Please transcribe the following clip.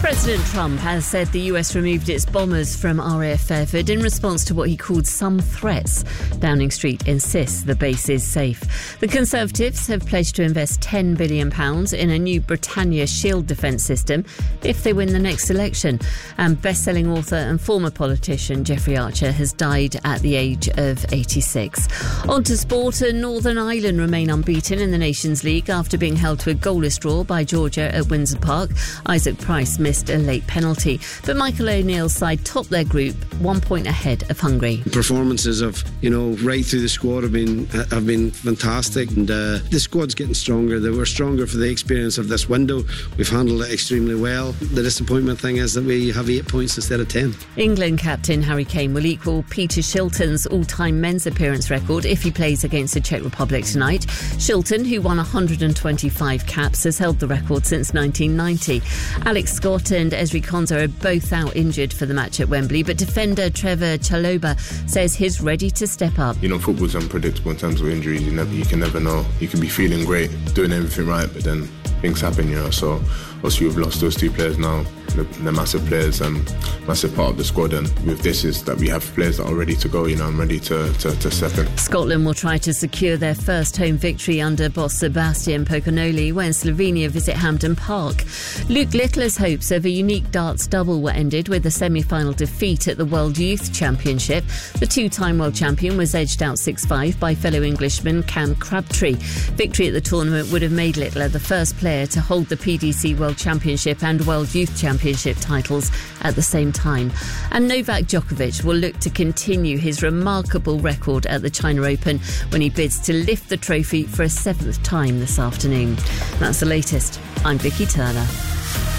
President Trump has said the US removed its bombers from RAF Fairford in response to what he called some threats. Downing Street insists the base is safe. The Conservatives have pledged to invest £10 billion in a new Britannia Shield defence system if they win the next election. And best-selling author and former politician Jeffrey Archer has died at the age of 86. On to sport, and Northern Ireland remain unbeaten in the Nations League after being held to a goalless draw by Georgia at Windsor Park. Isaac Price missed a late penalty, but Michael O'Neill's side topped their group 1 point ahead of Hungary. Performances of right through the squad have been fantastic, and the squad's getting stronger. They were stronger for the experience of this window. We've handled it extremely well. The disappointment thing is that we have 8 points instead of 10. England captain Harry Kane will equal Peter Shilton's all-time men's appearance record if he plays against the Czech Republic tonight. Shilton, who won 125 caps, has held the record since 1990. Alex Scott and Ezri Konsa are both out injured for the match at Wembley, but defender Trevor Chalobah says he's ready to step up. Football's unpredictable in terms of injuries. You can never know. You can be feeling great, doing everything right, but then things happen, So obviously we've lost those two players now. They're massive players and massive part of the squad, and with this is that we have players that are ready to go, and ready to step in. Scotland will try to secure their first home victory under boss Sebastian Pocanoli when Slovenia visit Hampden Park. Luke Littler's hopes of a unique darts double were ended with a semi-final defeat at the World Youth Championship. The two-time world champion was edged out 6-5 by fellow Englishman Cam Crabtree. Victory at the tournament would have made Littler the first player to hold the PDC World Championship and World Youth Championship titles at the same time. And Novak Djokovic will look to continue his remarkable record at the China Open when he bids to lift the trophy for a 7th time this afternoon. That's the latest. I'm Vicky Turner.